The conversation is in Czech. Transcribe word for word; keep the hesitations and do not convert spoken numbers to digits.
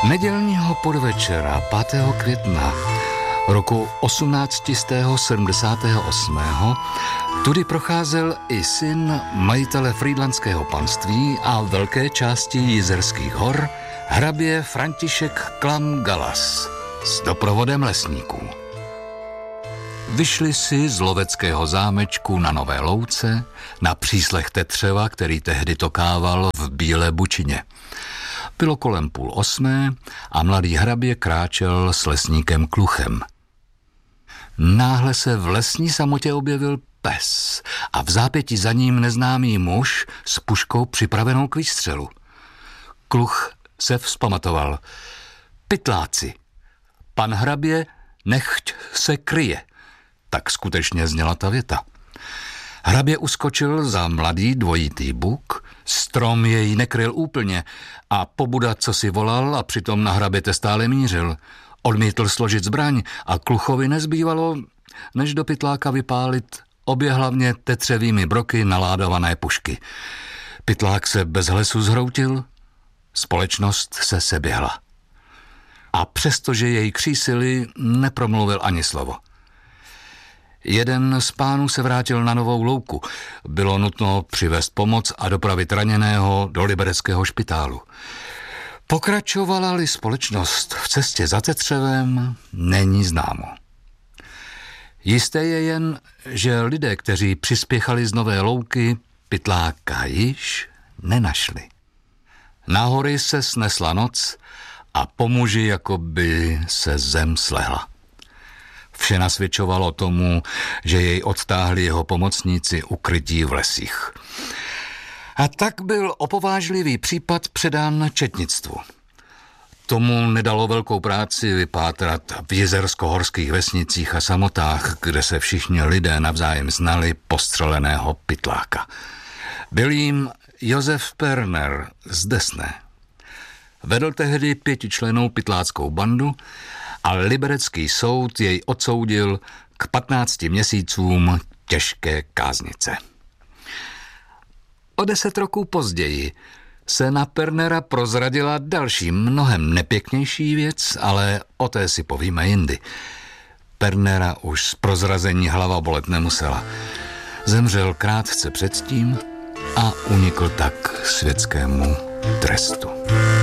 Nedělního podvečera pátého května roku osmnáct set sedmdesát osm tudy procházel i syn majitele frýdlantského panství a velké části Jizerských hor, hrabě František Klam Galas s doprovodem lesníků. Vyšli si z loveckého zámečku na Nové Louce na příslech tetřeva, který tehdy tokával v Bílé Bučině. Bylo kolem půl osmé a mladý hrabě kráčel s lesníkem Kluchem. Náhle se v lesní samotě objevil pes a v zápětí za ním neznámý muž s puškou připravenou k výstřelu. Kluch se vzpamatoval. Pytláci, pan hrabě nechť se kryje. Tak skutečně zněla ta věta. Hrabě uskočil za mladý dvojitý buk, strom jej nekryl úplně a pobuda, co si volal a přitom na hraběte stále mířil. Odmítl složit zbraň a Kluchovi nezbývalo, než do pytláka vypálit obě hlavně tetřevými broky naládované pušky. Pytlák se bez hlesu zhroutil, společnost se seběhla. A přestože jej křísili, nepromluvil ani slovo. Jeden z pánů se vrátil na Novou Louku. Bylo nutno přivést pomoc a dopravit raněného do libereckého špitálu. Pokračovala-li společnost v cestě za tetřevem, není známo. Jisté je jen, že lidé, kteří přispěchali z Nové Louky, pytláka již nenašli. Na hory se snesla noc a po muži jakoby se zem slehla. Vše nasvědčovalo tomu, že jej odtáhli jeho pomocníci ukrytí v lesích. A tak byl opovážlivý případ předán četnictvu. Tomu nedalo velkou práci vypátrat v jizersko-horských vesnicích a samotách, kde se všichni lidé navzájem znali postřeleného pytláka. Byl jim Josef Perner z Desné. Vedl tehdy pětičlennou pytláckou bandu a liberecký soud jej odsoudil k patnácti měsícům těžké káznice. O deset roků později se na Pernera prozradila další mnohem nepěknější věc, ale o té si povíme jindy. Pernera už z prozrazení hlava bolet nemusela. Zemřel krátce předtím a unikl tak světskému trestu.